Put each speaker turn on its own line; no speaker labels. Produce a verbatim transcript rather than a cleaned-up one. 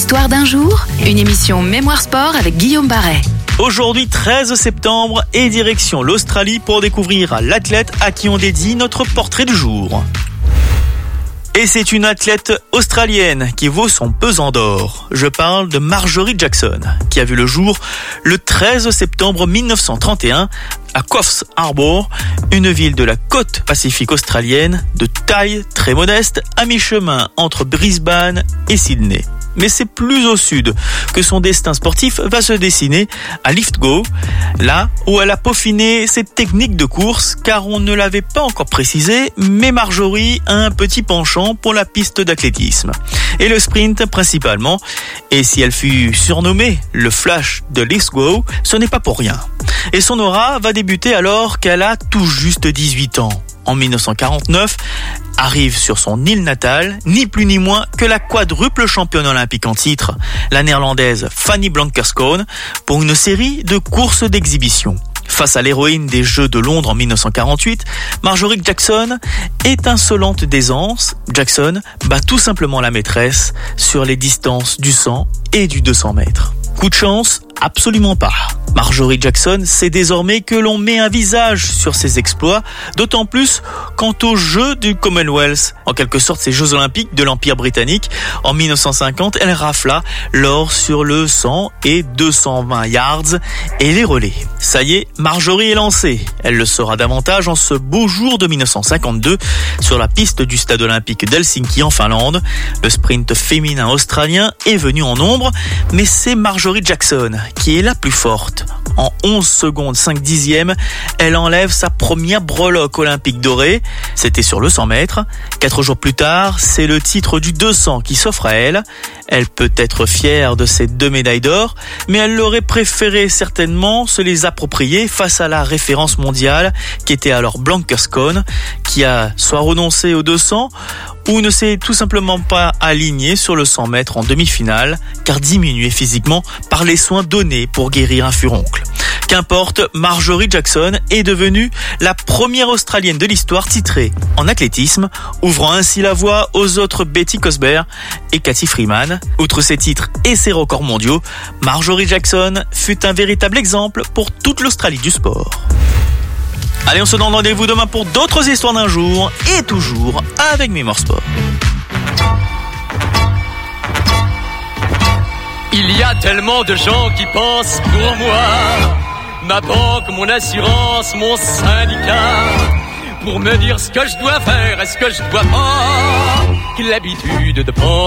L'histoire d'un jour, une émission Mémoire Sport avec Guillaume Barret.
Aujourd'hui treize septembre et direction l'Australie pour découvrir l'athlète à qui on dédie notre portrait du jour. Et c'est une athlète australienne qui vaut son pesant d'or. Je parle de Marjorie Jackson, qui a vu le jour le treize septembre mille neuf cent trente et un à Coffs Harbour, une ville de la côte pacifique australienne, de taille très modeste, à mi-chemin entre Brisbane et Sydney. Mais c'est plus au sud que son destin sportif va se dessiner à Lithgow, là où elle a peaufiné ses techniques de course, car on ne l'avait pas encore précisé, mais Marjorie a un petit penchant pour la piste d'athlétisme. Et le sprint principalement, et si elle fut surnommée le Flash de Lithgow, ce n'est pas pour rien. Et son aura va débuter alors qu'elle a tout juste dix-huit ans. En mille neuf cent quarante-neuf, arrive sur son île natale, ni plus ni moins que la quadruple championne olympique en titre, la néerlandaise Fanny Blankers-Koen, pour une série de courses d'exhibition. Face à l'héroïne des Jeux de Londres en mille neuf cent quarante-huit, Marjorie Jackson est insolente d'aisance. Jackson bat tout simplement la maîtresse sur les distances du cent et du deux cents mètres. Coup de chance? Absolument pas. Marjorie Jackson sait désormais que l'on met un visage sur ses exploits, d'autant plus quant aux Jeux du Commonwealth, en quelque sorte ces Jeux Olympiques de l'Empire britannique. En mille neuf cent cinquante, elle rafla l'or sur le cent et deux cent vingt yards et les relais. Ça y est, Marjorie est lancée. Elle le sera davantage en ce beau jour de mille neuf cent cinquante-deux sur la piste du stade olympique d'Helsinki en Finlande. Le sprint féminin australien est venu en nombre, mais c'est Marjorie Jackson qui est la plus forte. En onze secondes cinq dixièmes, elle enlève sa première breloque olympique dorée. C'était sur le cent mètres. Quatre jours plus tard, c'est le titre du deux cents qui s'offre à elle. Elle peut être fière de ses deux médailles d'or, mais elle aurait préféré certainement se les approprier face à la référence mondiale qui était alors Blankers-Koen, qui a soit renoncé au deux cents ou ne s'est tout simplement pas aligné sur le cent mètres en demi-finale, car diminué physiquement par les soins donnés pour guérir un furoncle. Qu'importe, Marjorie Jackson est devenue la première Australienne de l'histoire titrée en athlétisme, ouvrant ainsi la voie aux autres Betty Cosbert et Cathy Freeman. Outre ses titres et ses records mondiaux, Marjorie Jackson fut un véritable exemple pour toute l'Australie du sport. Allez, on se donne rendez-vous demain pour d'autres histoires d'un jour, et toujours avec Mémoire Sport.
Il y a tellement de gens qui pensent pour moi, ma banque, mon assurance, mon syndicat, pour me dire ce que je dois faire et ce que je dois pas, qu'il a l'habitude de penser.